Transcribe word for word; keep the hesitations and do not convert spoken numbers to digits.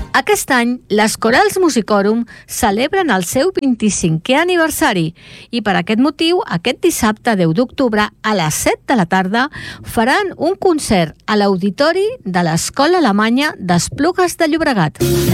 Aquest any, les Corals Musicòrum celebren el seu vint-i-cinquè aniversari i per aquest motiu, aquest dissabte deu d'octubre a les set de la tarda faran un concert a l'auditori de l'Escola Alemanya d'Esplugues de Llobregat.